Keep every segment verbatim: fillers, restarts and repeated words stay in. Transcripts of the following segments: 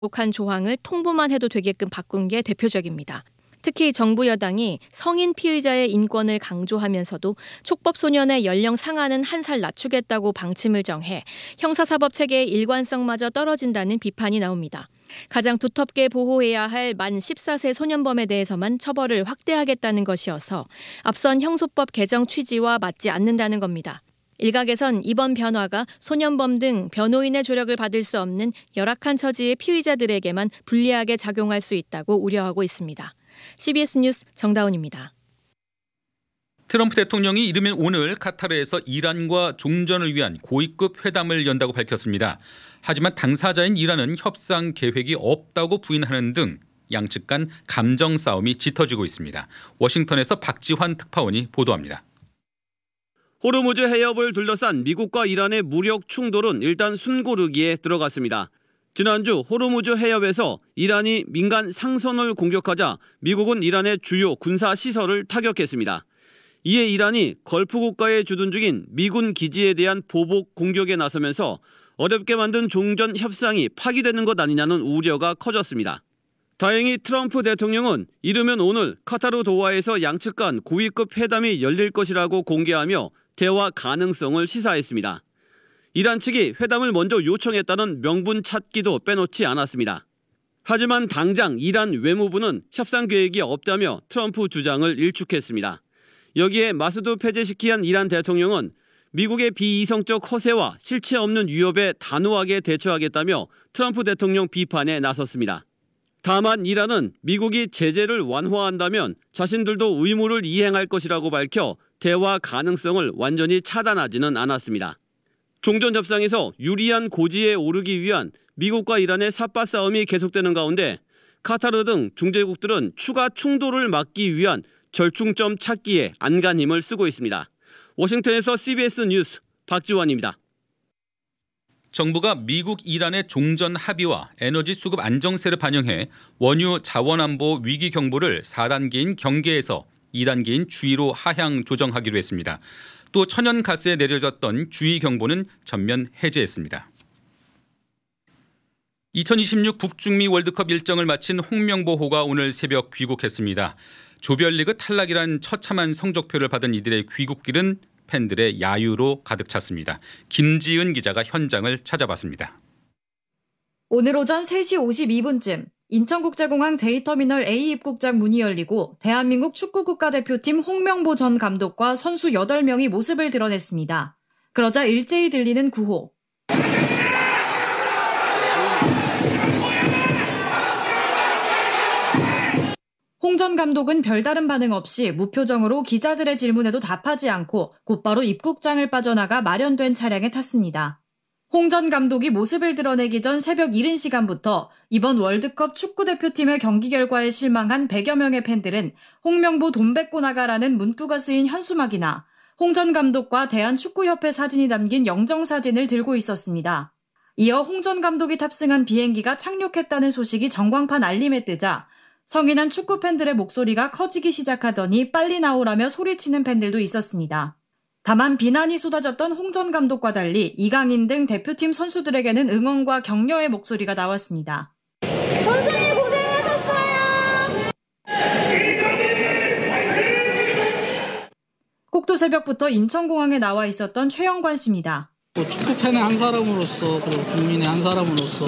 한 조항을 통보만 해도 되게끔 바꾼 게 대표적입니다. 특히 정부 여당이 성인 피의자의 인권을 강조하면서도 촉법 소년의 연령 상한은 한 살 낮추겠다고 방침을 정해 형사사법 체계의 일관성마저 떨어진다는 비판이 나옵니다. 가장 두텁게 보호해야 할 만 열네 세 소년범에 대해서만 처벌을 확대하겠다는 것이어서 앞선 형소법 개정 취지와 맞지 않는다는 겁니다. 일각에선 이번 변화가 소년범 등 변호인의 조력을 받을 수 없는 열악한 처지의 피의자들에게만 불리하게 작용할 수 있다고 우려하고 있습니다. 씨비에스 뉴스 정다운입니다. 트럼프 대통령이 이르면 오늘 카타르에서 이란과 종전을 위한 고위급 회담을 연다고 밝혔습니다. 하지만 당사자인 이란은 협상 계획이 없다고 부인하는 등 양측 간 감정 싸움이 짙어지고 있습니다. 워싱턴에서 박지환 특파원이 보도합니다. 호르무즈 해협을 둘러싼 미국과 이란의 무력 충돌은 일단 숨고르기에 들어갔습니다. 지난주 호르무즈 해협에서 이란이 민간 상선을 공격하자 미국은 이란의 주요 군사 시설을 타격했습니다. 이에 이란이 걸프 국가에 주둔 중인 미군 기지에 대한 보복 공격에 나서면서 어렵게 만든 종전 협상이 파기되는 것 아니냐는 우려가 커졌습니다. 다행히 트럼프 대통령은 이르면 오늘 카타르 도하에서 양측 간 고위급 회담이 열릴 것이라고 공개하며 대화 가능성을 시사했습니다. 이란 측이 회담을 먼저 요청했다는 명분 찾기도 빼놓지 않았습니다. 하지만 당장 이란 외무부는 협상 계획이 없다며 트럼프 주장을 일축했습니다. 여기에 마수드 페제시키안 이란 대통령은 미국의 비이성적 허세와 실체 없는 위협에 단호하게 대처하겠다며 트럼프 대통령 비판에 나섰습니다. 다만 이란은 미국이 제재를 완화한다면 자신들도 의무를 이행할 것이라고 밝혀 대화 가능성을 완전히 차단하지는 않았습니다. 종전 협상에서 유리한 고지에 오르기 위한 미국과 이란의 삿바 싸움이 계속되는 가운데 카타르 등 중재국들은 추가 충돌을 막기 위한 절충점 찾기에 안간힘을 쓰고 있습니다. 워싱턴에서 씨비에스 뉴스 박지원입니다. 정부가 미국 이란의 종전 합의와 에너지 수급 안정세를 반영해 원유 자원안보 위기 경보를 사 단계인 경계에서 이 단계인 주의로 하향 조정하기로 했습니다. 또 천연가스에 내려졌던 주의 경보는 전면 해제했습니다. 이천이십육 북중미 월드컵 일정을 마친 홍명보호가 오늘 새벽 귀국했습니다. 조별리그 탈락이란 처참한 성적표를 받은 이들의 귀국길은 팬들의 야유로 가득 찼습니다. 김지은 기자가 현장을 찾아봤습니다. 오늘 오전 세 시 오십이 분쯤 인천국제공항 제이터미널 A 입국장 문이 열리고 대한민국 축구국가대표팀 홍명보 전 감독과 선수 여덟 명이 모습을 드러냈습니다. 그러자 일제히 들리는 구호. 홍 전 감독은 별다른 반응 없이 무표정으로 기자들의 질문에도 답하지 않고 곧바로 입국장을 빠져나가 마련된 차량에 탔습니다. 홍 전 감독이 모습을 드러내기 전 새벽 이른 시간부터 이번 월드컵 축구대표팀의 경기 결과에 실망한 백여 명의 팬들은 홍명보 돈 뺏고 나가라는 문구가 쓰인 현수막이나 홍 전 감독과 대한축구협회 사진이 담긴 영정사진을 들고 있었습니다. 이어 홍 전 감독이 탑승한 비행기가 착륙했다는 소식이 전광판 알림에 뜨자 성인한 축구팬들의 목소리가 커지기 시작하더니 빨리 나오라며 소리치는 팬들도 있었습니다. 다만 비난이 쏟아졌던 홍 전 감독과 달리 이강인 등 대표팀 선수들에게는 응원과 격려의 목소리가 나왔습니다. 선생님 고생하셨어요. 꼭두 새벽부터 인천공항에 나와 있었던 최영관 씨입니다. 뭐 축구팬의 한 사람으로서 그리고 국민의 한 사람으로서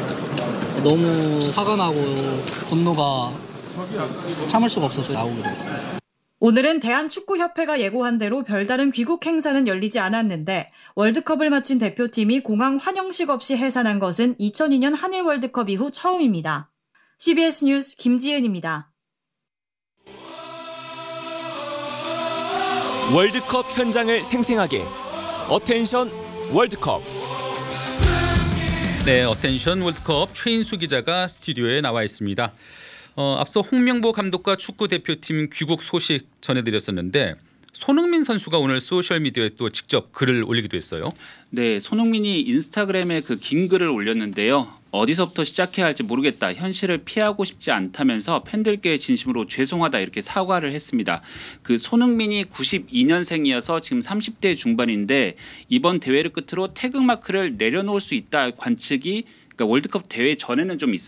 너무 화가 나고 분노가 참을 수가 없어서 나오게 됐습니다. 오늘은 대한축구협회가 예고한 대로 별다른 귀국 행사는 열리지 않았는데 월드컵을 마친 대표팀이 공항 환영식 없이 해산한 것은 이천이 년 한일 월드컵 이후 처음입니다. 씨비에스 뉴스 김지은입니다. 월드컵 현장을 생생하게 어텐션 월드컵. 네, 어텐션 월드컵 최인수 기자가 스튜디오에 나와 있습니다. 어, 앞서 홍명보 감독과 축구 대표팀 귀국 소식 전해드렸었는데 손흥민 선수가 오늘 소셜미디어에 또 직접 글을 올리기도 했어요. 네, 손흥민이 인스타그램에 그 긴 글을 올렸는데요. 어디서부터 시작해야 할지 모르겠다. 현실을 피하고 싶지 않다면서 팬들께 진심으로 죄송하다 이렇게 사과를 했습니다. 그 손흥민이 구십이 년생이어서 지금 삼십 대 중반인데 이번 대회를 끝으로 태극마크를 내려놓을 수 있다 관측이 그러니까 월드컵 대회 전에는 좀